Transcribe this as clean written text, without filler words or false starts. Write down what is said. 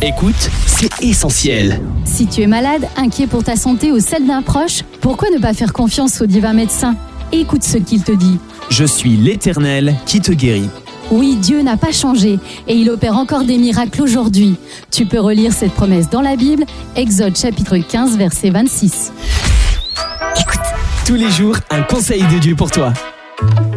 Écoute, c'est essentiel. Si tu es malade, inquiet pour ta santé ou celle d'un proche, pourquoi ne pas faire confiance au divin médecin ? Écoute ce qu'il te dit. Je suis l'Éternel qui te guérit. Oui, Dieu n'a pas changé et il opère encore des miracles aujourd'hui. Tu peux relire cette promesse dans la Bible, Exode chapitre 15, verset 26. Écoute, tous les jours, un conseil de Dieu pour toi.